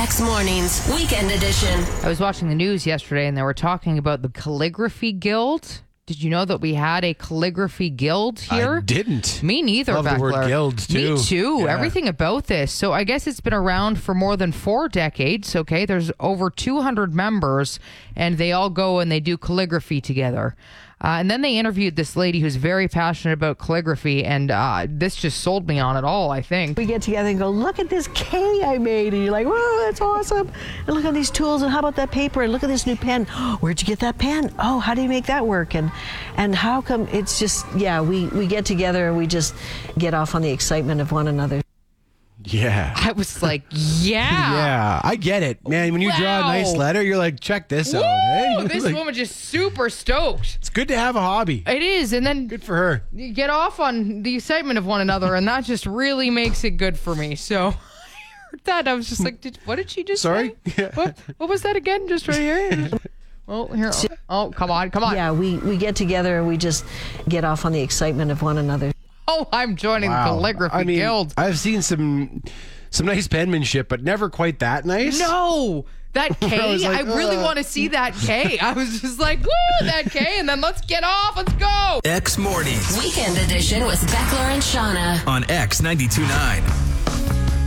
X Mornings, Weekend Edition. I was watching the news yesterday and they were talking about the Calligraphy Guild. Did you know that we had a calligraphy guild here? I didn't. Me neither, Love the word Beckler. guild, too. Me too. Yeah. Everything about this. So I guess it's been around for more than 4 decades, okay? There's over 200 members, and they all go and they do calligraphy together. And then they interviewed this lady who's very passionate about calligraphy, and this just sold me on it all, I think. We get together and go, look at this K I made. And you're like, whoa, that's awesome. And look at these tools, and how about that paper? And look at this new pen. Where'd you get that pen? Oh, how do you make that work? And how come it's just, we get together and we just get off on the excitement of one another. Yeah. I was like, yeah. Yeah, I get it. Man, when you draw a nice letter, you're like, check this out. Hey? This Like, woman just super stoked. it's good to have a hobby. It is, and then Good for her. you get off on the excitement of one another, and that just really makes it good for me. So I heard that, I was just like, what did she just Sorry? say? What was that again? Just right here? Oh, here. Oh, come on. Yeah, we get together and we just get off on the excitement of one another. Oh, I'm joining the Calligraphy Guild. I've seen some nice penmanship, but never quite that nice. No, that K, I was like, I really want to see that K. I was just like, woo, that K, and then let's get off. Let's go. X Mornings Weekend Edition with Beckler and Shauna. on X 92.9.